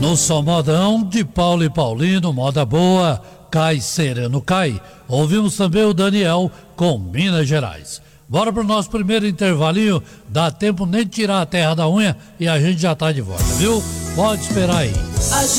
No São Modão, de Paulo e Paulino, moda boa, cai sereno cai. Ouvimos também o Daniel com Minas Gerais. Bora pro nosso primeiro intervalinho, dá tempo nem de tirar a terra da unha e a gente já tá de volta, viu? Pode esperar aí.